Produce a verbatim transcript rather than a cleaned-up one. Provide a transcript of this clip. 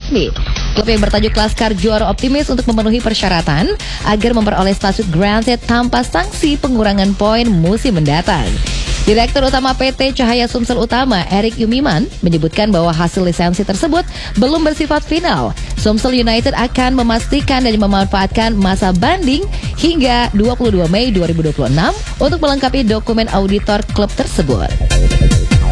resmi. Klub yang bertajuk Laskar Juara optimis untuk memenuhi persyaratan agar memperoleh status granted tanpa sanksi pengurangan poin musim mendatang. Direktur Utama P T Cahaya Sumsel Utama, Erik Yumiman, menyebutkan bahwa hasil lisensi tersebut belum bersifat final. Sumsel United akan memastikan dan memanfaatkan masa banding hingga dua puluh dua Mei dua ribu dua puluh enam untuk melengkapi dokumen auditor klub tersebut.